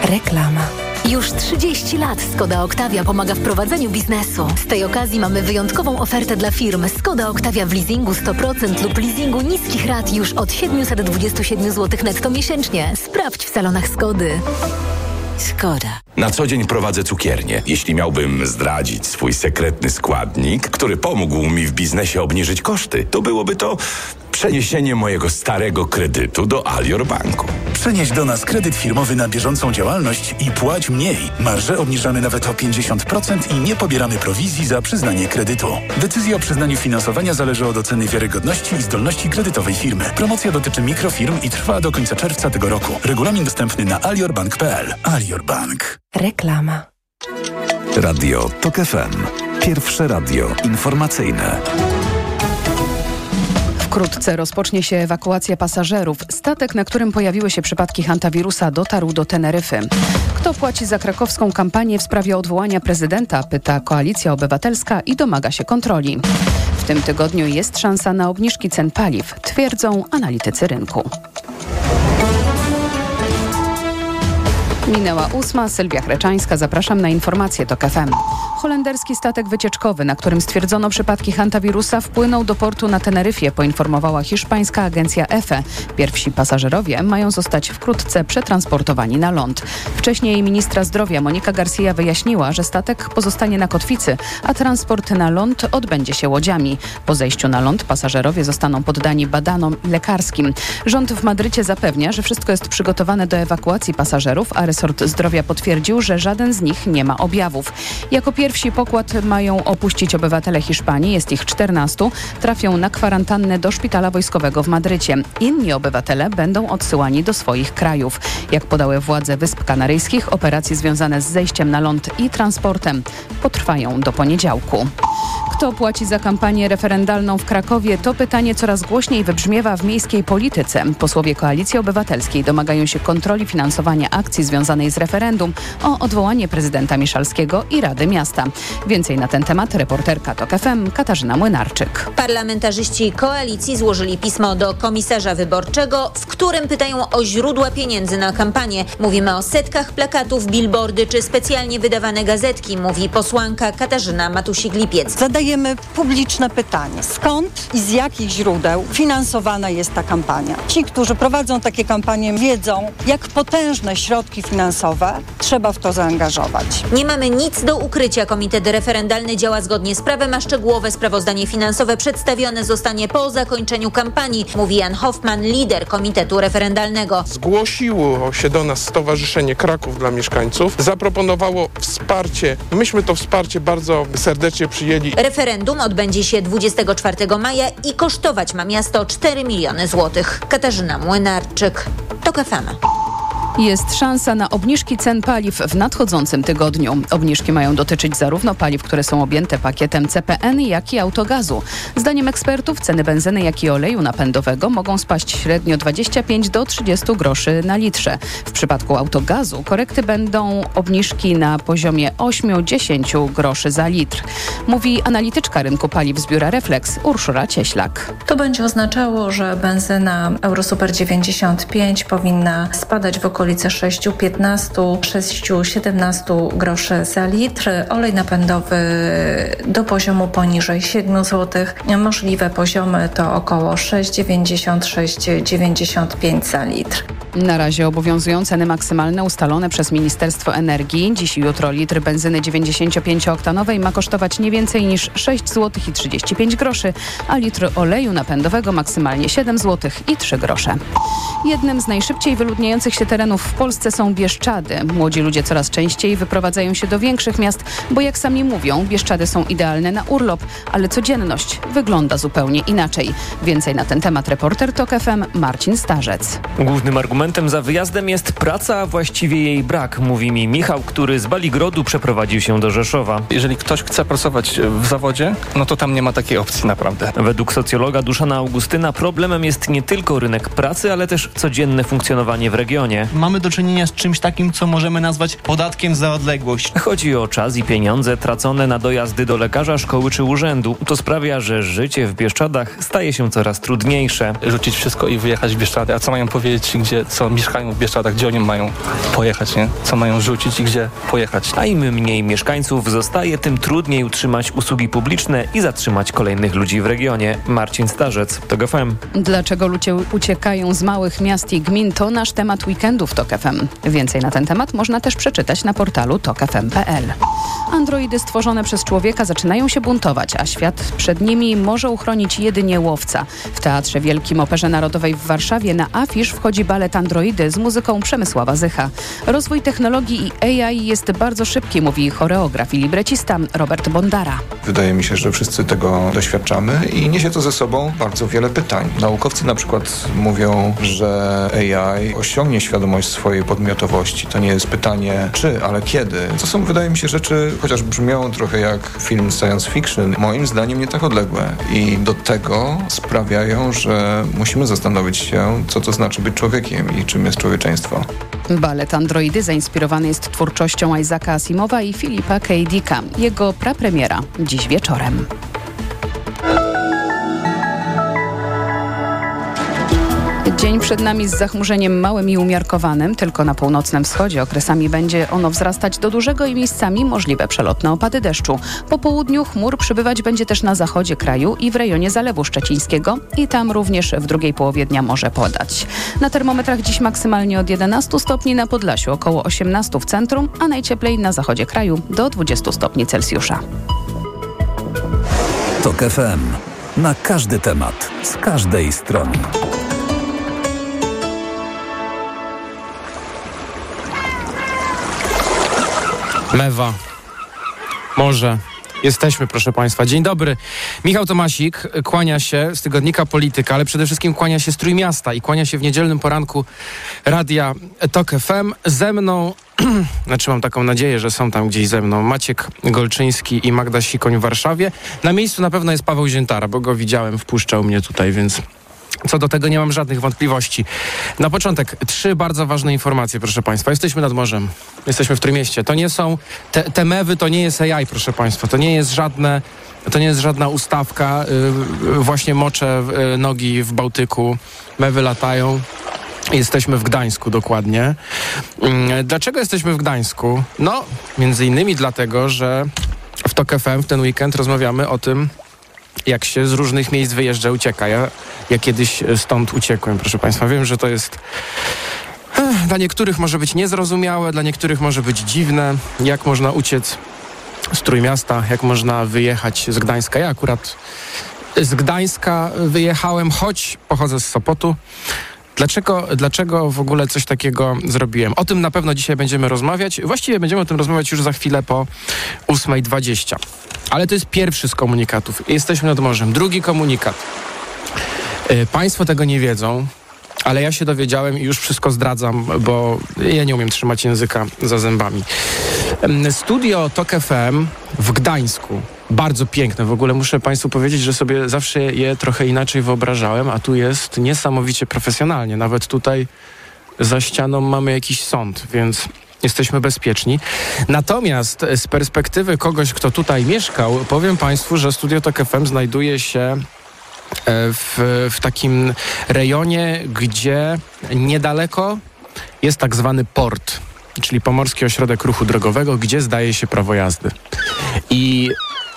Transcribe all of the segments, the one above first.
Reklama. Już 30 lat Skoda Octavia pomaga w prowadzeniu biznesu. Z tej okazji mamy wyjątkową ofertę dla firm. Skoda Octavia w leasingu 100% lub leasingu niskich rat już od 727 zł netto miesięcznie. Sprawdź w salonach Skody. Skoda. Na co dzień prowadzę cukiernię. Jeśli miałbym zdradzić swój sekretny składnik, który pomógł mi w biznesie obniżyć koszty, to byłoby to przeniesienie mojego starego kredytu do Alior Banku. Przenieś do nas kredyt firmowy na bieżącą działalność i płać mniej. Marże obniżamy nawet o 50% i nie pobieramy prowizji za przyznanie kredytu. Decyzja o przyznaniu finansowania zależy od oceny wiarygodności i zdolności kredytowej firmy. Promocja dotyczy mikrofirm i trwa do końca czerwca tego roku. Regulamin dostępny na aliorbank.pl. Alior Bank. Reklama. Radio TOK FM. Pierwsze radio informacyjne. Wkrótce rozpocznie się ewakuacja pasażerów. Statek, na którym pojawiły się przypadki hantawirusa, dotarł do Teneryfy. Kto płaci za krakowską kampanię w sprawie odwołania prezydenta? Pyta Koalicja Obywatelska i domaga się kontroli. W tym tygodniu jest szansa na obniżki cen paliw, twierdzą analitycy rynku. Minęła 8, Sylwia Chreczańska, zapraszam na informacje TOK FM. Holenderski statek wycieczkowy, na którym stwierdzono przypadki hantawirusa, wpłynął do portu na Teneryfie, poinformowała hiszpańska agencja EFE. Pierwsi pasażerowie mają zostać wkrótce przetransportowani na ląd. Wcześniej ministra zdrowia Monika Garcia wyjaśniła, że statek pozostanie na kotwicy, a transport na ląd odbędzie się łodziami. Po zejściu na ląd pasażerowie zostaną poddani badanom lekarskim. Rząd w Madrycie zapewnia, że wszystko jest przygotowane do ewakuacji pasażerów, a resort zdrowia potwierdził, że żaden z nich nie ma objawów. Jako pierwsi pokład mają opuścić obywatele Hiszpanii, jest ich 14, trafią na kwarantannę do szpitala wojskowego w Madrycie. Inni obywatele będą odsyłani do swoich krajów. Jak podały władze Wysp Kanaryjskich, operacje związane z zejściem na ląd i transportem potrwają do poniedziałku. Kto płaci za kampanię referendalną w Krakowie? To pytanie coraz głośniej wybrzmiewa w miejskiej polityce. Posłowie Koalicji Obywatelskiej domagają się kontroli finansowania akcji związanej z referendum o odwołanie prezydenta Miszalskiego i Rady Miasta. Więcej na ten temat reporterka TOK FM Katarzyna Młynarczyk. Parlamentarzyści koalicji złożyli pismo do komisarza wyborczego, w którym pytają o źródła pieniędzy na kampanię. Mówimy o setkach plakatów, billboardy czy specjalnie wydawane gazetki, mówi posłanka Katarzyna Matusik-Lipiec. Zadajemy publiczne pytanie. Skąd i z jakich źródeł finansowana jest ta kampania? Ci, którzy prowadzą takie kampanie, wiedzą, jak potężne środki finansowe trzeba w to zaangażować. Nie mamy nic do ukrycia. Komitet referendalny działa zgodnie z prawem, a szczegółowe sprawozdanie finansowe przedstawione zostanie po zakończeniu kampanii, mówi Jan Hoffman, lider komitetu referendalnego. Zgłosiło się do nas Stowarzyszenie Kraków dla Mieszkańców, zaproponowało wsparcie. Myśmy to wsparcie bardzo serdecznie przyjęli. Referendum odbędzie się 24 maja i kosztować ma miasto 4 miliony złotych. Katarzyna Młynarczyk, TOK FM. Jest szansa na obniżki cen paliw w nadchodzącym tygodniu. Obniżki mają dotyczyć zarówno paliw, które są objęte pakietem CPN, jak i autogazu. Zdaniem ekspertów ceny benzyny, jak i oleju napędowego mogą spaść średnio 25 do 30 groszy na litrze. W przypadku autogazu korekty będą obniżki na poziomie 8-10 groszy za litr. Mówi analityczka rynku paliw z biura Reflex Urszula Cieślak. To będzie oznaczało, że benzyna Eurosuper 95 powinna spadać w okolicy 6,15, 6,17 groszy za litr. Olej napędowy do poziomu poniżej 7 zł. Możliwe poziomy to około 6,90, 6,95 za litr. Na razie obowiązują ceny maksymalne ustalone przez Ministerstwo Energii. Dziś i jutro litr benzyny 95-oktanowej ma kosztować nie więcej niż 6 zł i 35 groszy, a litr oleju napędowego maksymalnie 7 zł i 3 grosze. Jednym z najszybciej wyludniających się terenów w Polsce są Bieszczady. Młodzi ludzie coraz częściej wyprowadzają się do większych miast, bo jak sami mówią, Bieszczady są idealne na urlop, ale codzienność wygląda zupełnie inaczej. Więcej na ten temat reporter TOK FM Marcin Starzec. Głównym argumentem za wyjazdem jest praca, a właściwie jej brak, mówi mi Michał, który z Baligrodu przeprowadził się do Rzeszowa. Jeżeli ktoś chce pracować w zawodzie, no to tam nie ma takiej opcji naprawdę. Według socjologa Duszana Augustyna problemem jest nie tylko rynek pracy, ale też codzienne funkcjonowanie w regionie. mamy do czynienia z czymś takim, co możemy nazwać podatkiem za odległość. Chodzi o czas i pieniądze tracone na dojazdy do lekarza, szkoły czy urzędu. To sprawia, że życie w Bieszczadach staje się coraz trudniejsze. Rzucić wszystko i wyjechać w Bieszczady. A co mają powiedzieć, co mieszkają w Bieszczadach, gdzie oni mają pojechać, nie? Co mają rzucić i gdzie pojechać. A im mniej mieszkańców zostaje, tym trudniej utrzymać usługi publiczne i zatrzymać kolejnych ludzi w regionie. Marcin Starzec, TOK FM. Dlaczego ludzie uciekają z małych miast i gmin, to nasz temat weekendu w TOK FM. Więcej na ten temat można też przeczytać na portalu tokfm.pl. Androidy stworzone przez człowieka zaczynają się buntować, a świat przed nimi może uchronić jedynie łowca. W Teatrze Wielkim Operze Narodowej w Warszawie na afisz wchodzi balet Androidy z muzyką Przemysława Zycha. Rozwój technologii i AI jest bardzo szybki, mówi choreograf i librecista Robert Bondara. Wydaje mi się, że wszyscy tego doświadczamy i niesie to ze sobą bardzo wiele pytań. Naukowcy na przykład mówią, że AI osiągnie świadomość swojej podmiotowości. To nie jest pytanie czy, ale kiedy. To są, wydaje mi się, rzeczy, chociaż brzmią trochę jak film science fiction, moim zdaniem nie tak odległe. I do tego sprawiają, że musimy zastanowić się, co to znaczy być człowiekiem i czym jest człowieczeństwo. Balet Androidy zainspirowany jest twórczością Isaaca Asimowa i Philipa K. Dicka. Jego prapremiera dziś wieczorem. Dzień przed nami z zachmurzeniem małym i umiarkowanym. Tylko na północnym wschodzie okresami będzie ono wzrastać do dużego i miejscami możliwe przelotne opady deszczu. Po południu chmur przybywać będzie też na zachodzie kraju i w rejonie Zalewu Szczecińskiego i tam również w drugiej połowie dnia może padać. Na termometrach dziś maksymalnie od 11 stopni na Podlasiu, około 18 w centrum, a najcieplej na zachodzie kraju do 20 stopni Celsjusza. TOK FM. Na każdy temat, z każdej strony. Mewa. Morze. Jesteśmy, proszę Państwa. Dzień dobry. Michał Tomasik kłania się z tygodnika Polityka, ale przede wszystkim kłania się z Trójmiasta i kłania się w niedzielnym poranku Radia TOK FM. Ze mną, znaczy mam taką nadzieję, że są tam gdzieś ze mną, Maciek Golczyński i Magda Sikoń w Warszawie. Na miejscu na pewno jest Paweł Ziętara, bo go widziałem, wpuszczał mnie tutaj, więc co do tego nie mam żadnych wątpliwości. Na początek 3 bardzo ważne informacje, proszę Państwa. Jesteśmy nad morzem. Jesteśmy w Trójmieście. To nie są... Te mewy to nie jest AI, proszę Państwa. To nie jest żadna ustawka. Właśnie moczę nogi w Bałtyku. Mewy latają. Jesteśmy w Gdańsku dokładnie. Dlaczego jesteśmy w Gdańsku? No, między innymi dlatego, że w TOK FM w ten weekend rozmawiamy o tym, jak się z różnych miejsc wyjeżdża, ucieka. Ja kiedyś stąd uciekłem, proszę Państwa. Wiem, że to jest dla niektórych może być niezrozumiałe, dla niektórych może być dziwne, jak można uciec z Trójmiasta, jak można wyjechać z Gdańska. Ja akurat z Gdańska wyjechałem, choć pochodzę z Sopotu. Dlaczego w ogóle coś takiego zrobiłem? O tym na pewno dzisiaj będziemy rozmawiać. Właściwie będziemy o tym rozmawiać już za chwilę po 8:20. Ale to jest pierwszy z komunikatów. Jesteśmy nad morzem. Drugi komunikat. Państwo tego nie wiedzą, ale ja się dowiedziałem i już wszystko zdradzam, bo ja nie umiem trzymać języka za zębami. Studio TOK FM w Gdańsku. Bardzo piękne. W ogóle muszę Państwu powiedzieć, że sobie zawsze je trochę inaczej wyobrażałem, a tu jest niesamowicie profesjonalnie. Nawet tutaj za ścianą mamy jakiś sąd, więc jesteśmy bezpieczni. Natomiast z perspektywy kogoś, kto tutaj mieszkał, powiem Państwu, że Studio TOK FM znajduje się w takim rejonie, gdzie niedaleko jest tak zwany port, czyli Pomorski Ośrodek Ruchu Drogowego, gdzie zdaje się prawo jazdy. I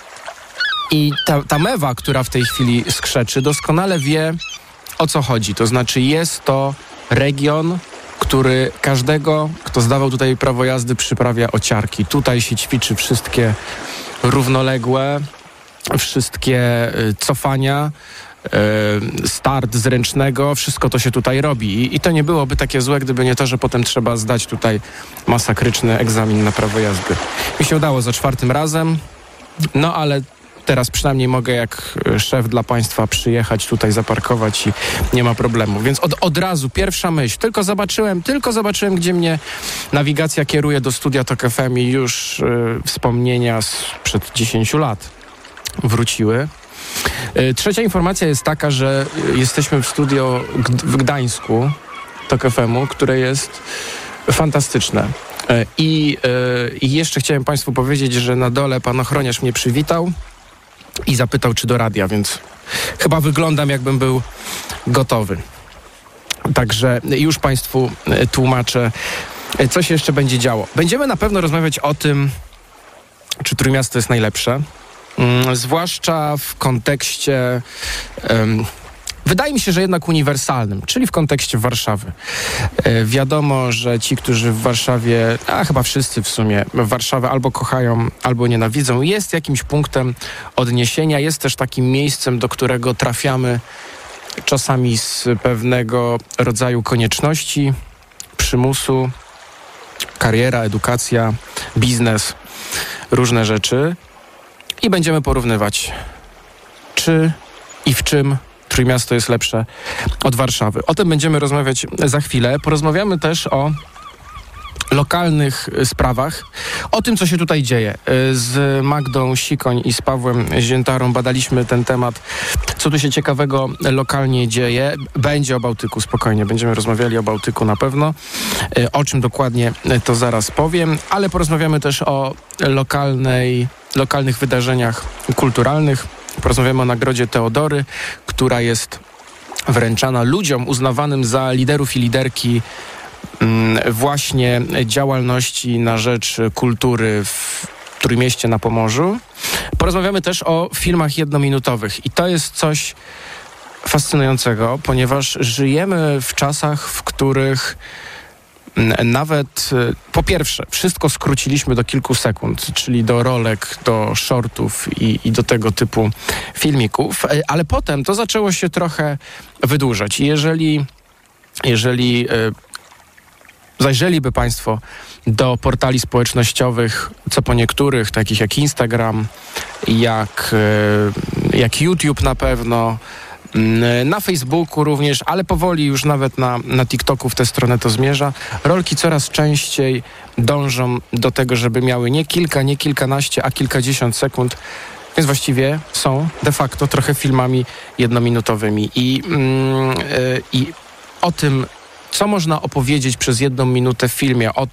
ta mewa, która w tej chwili skrzeczy, doskonale wie, o co chodzi. To znaczy jest to region, który każdego, kto zdawał tutaj prawo jazdy, przyprawia o ciarki. Tutaj się ćwiczy wszystkie równoległe, wszystkie cofania, start z ręcznego, wszystko to się tutaj robi. I to nie byłoby takie złe, gdyby nie to, że potem trzeba zdać tutaj masakryczny egzamin na prawo jazdy. Mi się udało za 4. razem, no ale teraz przynajmniej mogę jak szef dla Państwa przyjechać tutaj, zaparkować i nie ma problemu. Więc od razu pierwsza myśl. Tylko zobaczyłem, gdzie mnie nawigacja kieruje do studia TOK FM i już wspomnienia sprzed 10 lat wróciły. Trzecia informacja jest taka, że jesteśmy w studio w Gdańsku TOK FM-u, które jest fantastyczne. I jeszcze chciałem Państwu powiedzieć, że na dole pan ochroniarz mnie przywitał i zapytał, czy do radia, więc chyba wyglądam, jakbym był gotowy. Także już Państwu tłumaczę, co się jeszcze będzie działo. Będziemy na pewno rozmawiać o tym, czy Trójmiasto jest najlepsze, zwłaszcza w kontekście, wydaje mi się, że jednak uniwersalnym, czyli w kontekście Warszawy. Wiadomo, że ci, którzy w Warszawie, a chyba wszyscy w sumie, Warszawę albo kochają, albo nienawidzą, jest jakimś punktem odniesienia, jest też takim miejscem, do którego trafiamy czasami z pewnego rodzaju konieczności, przymusu, kariera, edukacja, biznes, różne rzeczy i będziemy porównywać, czy i w czym Trójmiasto jest lepsze od Warszawy. O tym będziemy rozmawiać za chwilę. Porozmawiamy też o lokalnych sprawach, o tym, co się tutaj dzieje. Z Magdą Sikoń i z Pawłem Ziętarą badaliśmy ten temat, co tu się ciekawego lokalnie dzieje. Będzie o Bałtyku, spokojnie, będziemy rozmawiali o Bałtyku na pewno. O czym dokładnie, to zaraz powiem, ale porozmawiamy też o lokalnych wydarzeniach kulturalnych. Porozmawiamy o Nagrodzie Teodory, która jest wręczana ludziom uznawanym za liderów i liderki właśnie działalności na rzecz kultury w Trójmieście na Pomorzu. Porozmawiamy też o filmach jednominutowych i to jest coś fascynującego, ponieważ żyjemy w czasach, w których nawet po pierwsze wszystko skróciliśmy do kilku sekund, czyli do rolek, do shortów i do tego typu filmików, ale potem to zaczęło się trochę wydłużać i jeżeli zajrzeliby Państwo do portali społecznościowych, co po niektórych, takich jak Instagram, jak YouTube na pewno, na Facebooku również, ale powoli już nawet na TikToku w tę stronę to zmierza. Rolki coraz częściej dążą do tego, żeby miały nie kilka, nie kilkanaście, a kilkadziesiąt sekund, więc właściwie są de facto trochę filmami jednominutowymi. I o tym, co można opowiedzieć przez 1 minutę w filmie, o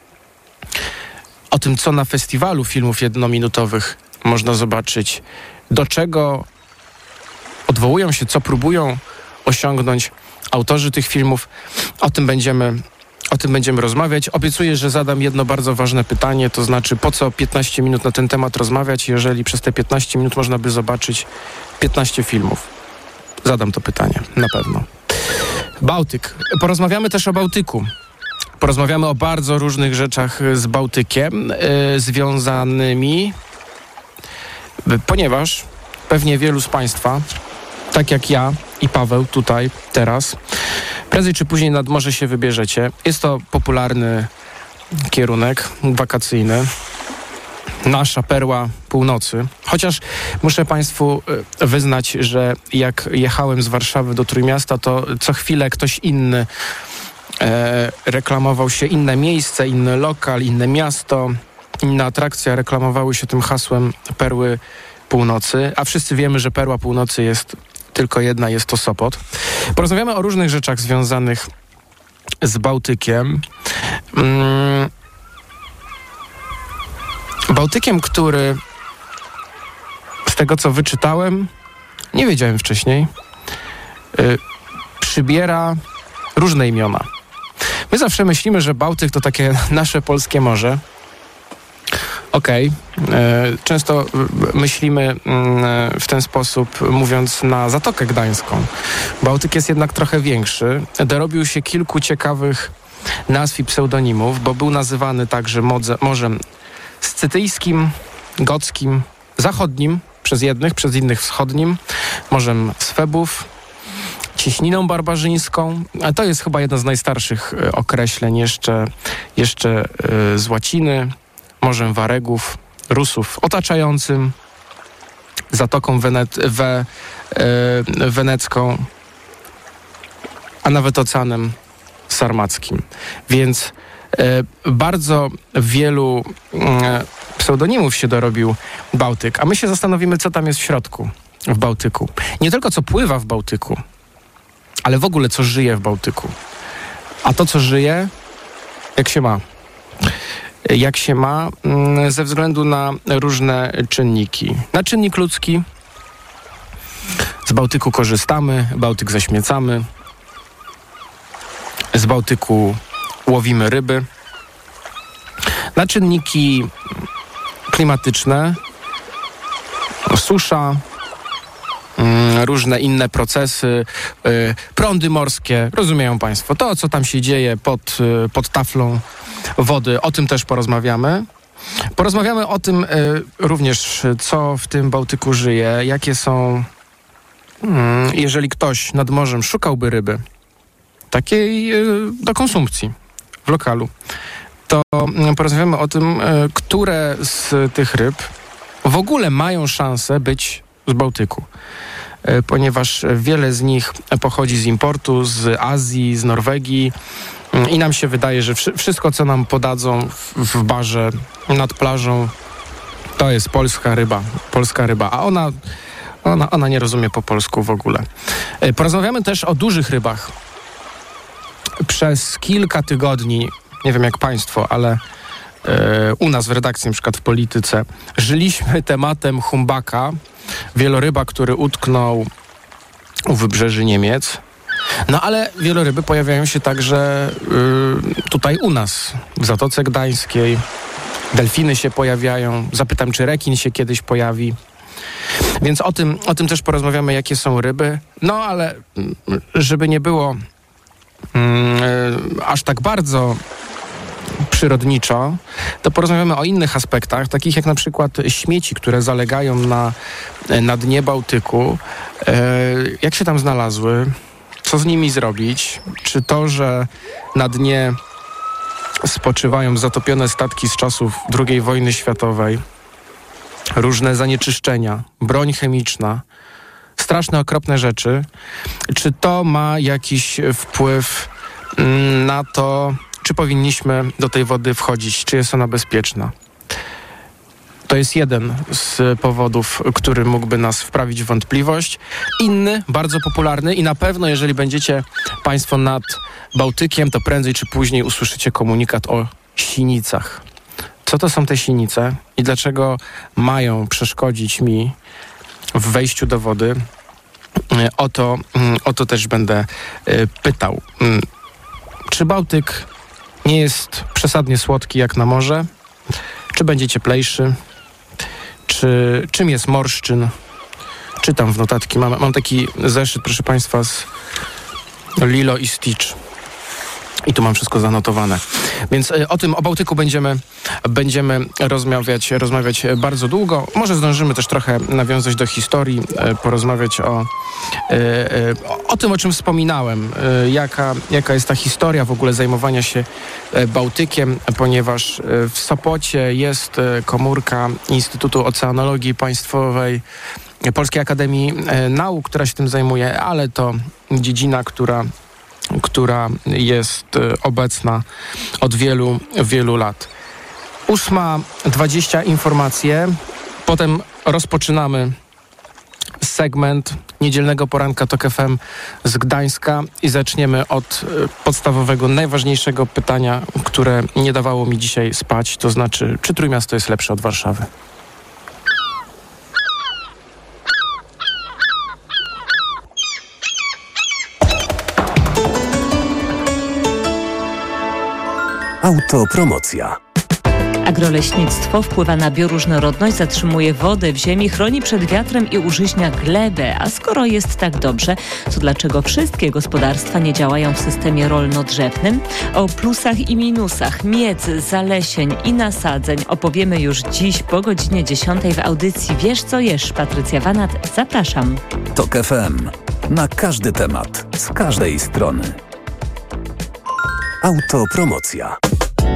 tym, co na festiwalu filmów jednominutowych można zobaczyć, do czego odwołują się, co próbują osiągnąć autorzy tych filmów. O tym będziemy rozmawiać. Obiecuję, że zadam jedno bardzo ważne pytanie, to znaczy, po co 15 minut na ten temat rozmawiać, jeżeli przez te 15 minut można by zobaczyć 15 filmów. Zadam to pytanie, na pewno. Bałtyk. Porozmawiamy też o Bałtyku. Porozmawiamy o bardzo różnych rzeczach z Bałtykiem związanymi, ponieważ pewnie wielu z Państwa, tak jak ja i Paweł tutaj, teraz, prędzej czy później nad morze się wybierzecie. Jest to popularny kierunek wakacyjny. Nasza perła północy. Chociaż muszę Państwu wyznać, że jak jechałem z Warszawy do Trójmiasta, to co chwilę ktoś inny reklamował się, inne miejsce, inny lokal, inne miasto, inna atrakcja reklamowały się tym hasłem perły północy, a wszyscy wiemy, że perła północy jest tylko jedna, jest to Sopot. Porozmawiamy o różnych rzeczach związanych z Bałtykiem. Bałtykiem, który z tego, co wyczytałem, nie wiedziałem wcześniej, przybiera różne imiona. My zawsze myślimy, że Bałtyk to takie nasze polskie morze. Okej. Często myślimy w ten sposób, mówiąc na Zatokę Gdańską. Bałtyk jest jednak trochę większy. Dorobił się kilku ciekawych nazw i pseudonimów, bo był nazywany także morzem scytyjskim, gockim, zachodnim przez jednych, przez innych wschodnim, morzem Swebów, cieśniną barbarzyńską. A to jest chyba jedno z najstarszych określeń jeszcze z łaciny, morzem Waregów, Rusów, otaczającym, Zatoką Wenecką, a nawet Oceanem Sarmackim. Więc bardzo wielu pseudonimów się dorobił Bałtyk, a my się zastanowimy, co tam jest w środku, w Bałtyku. Nie tylko co pływa w Bałtyku, ale w ogóle co żyje w Bałtyku. A to, co żyje, jak się ma? Jak się ma ze względu na różne czynniki. Na czynnik ludzki z Bałtyku korzystamy, Bałtyk zaśmiecamy, z Bałtyku łowimy ryby. Na czynniki klimatyczne susza, różne inne procesy, prądy morskie, rozumieją Państwo. To, co tam się dzieje pod taflą wody, o tym też porozmawiamy. Porozmawiamy o tym również, co w tym Bałtyku żyje, jakie są, jeżeli ktoś nad morzem szukałby ryby, takiej do konsumpcji w lokalu, to porozmawiamy o tym, które z tych ryb w ogóle mają szansę być z Bałtyku. Ponieważ wiele z nich pochodzi z importu, z Azji, z Norwegii i nam się wydaje, że wszystko, co nam podadzą w barze nad plażą, to jest polska ryba, a ona nie rozumie po polsku w ogóle. Porozmawiamy też o dużych rybach. Przez kilka tygodni, nie wiem jak Państwo, ale u nas w redakcji, na przykład w Polityce, żyliśmy tematem humbaka, wieloryba, który utknął u wybrzeży Niemiec. No ale wieloryby pojawiają się także tutaj u nas, w Zatoce Gdańskiej. Delfiny się pojawiają. Zapytam, czy rekin się kiedyś pojawi. Więc o tym też porozmawiamy, jakie są ryby. No ale żeby nie było aż tak bardzo przyrodniczo, to porozmawiamy o innych aspektach, takich jak na przykład śmieci, które zalegają na dnie Bałtyku. Jak się tam znalazły? Co z nimi zrobić? Czy to, że na dnie spoczywają zatopione statki z czasów II wojny światowej, różne zanieczyszczenia, broń chemiczna, straszne, okropne rzeczy, czy to ma jakiś wpływ na to, czy powinniśmy do tej wody wchodzić, czy jest ona bezpieczna? To jest jeden z powodów, który mógłby nas wprawić w wątpliwość. Inny, bardzo popularny i na pewno, jeżeli będziecie Państwo nad Bałtykiem, to prędzej czy później usłyszycie komunikat o sinicach. Co to są te sinice i dlaczego mają przeszkodzić mi w wejściu do wody? O to też będę pytał. Czy Bałtyk nie jest przesadnie słodki jak na morze? Czy będzie cieplejszy? Czym jest morszczyn? Czytam w notatki. Mam taki zeszyt, proszę Państwa, z Lilo i Stitch. I tu mam wszystko zanotowane. Więc o Bałtyku będziemy rozmawiać bardzo długo. Może zdążymy też trochę nawiązać do historii, porozmawiać o tym, o czym wspominałem. Jaka jest ta historia w ogóle zajmowania się Bałtykiem, ponieważ w Sopocie jest komórka Instytutu Oceanologii Państwowej Polskiej Akademii Nauk, która się tym zajmuje, ale to dziedzina, która jest obecna od wielu, wielu lat. 8:20 informacje, potem rozpoczynamy segment niedzielnego poranka TOK FM z Gdańska i zaczniemy od podstawowego, najważniejszego pytania, które nie dawało mi dzisiaj spać, to znaczy, czy Trójmiasto jest lepsze od Warszawy? Autopromocja. Agroleśnictwo wpływa na bioróżnorodność, zatrzymuje wodę w ziemi, chroni przed wiatrem i użyźnia glebę. A skoro jest tak dobrze, to dlaczego wszystkie gospodarstwa nie działają w systemie rolno-drzewnym? O plusach i minusach miedz, zalesień i nasadzeń opowiemy już dziś po godzinie 10 w audycji Wiesz co jesz. Patrycja Wanat, zapraszam. TOK FM. Na każdy temat, z każdej strony. Autopromocja.